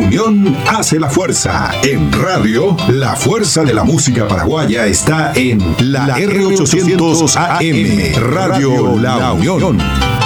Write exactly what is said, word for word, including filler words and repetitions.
unión hace la fuerza. En radio, la fuerza de la música paraguaya está en la R ochocientos A M, Radio La Unión.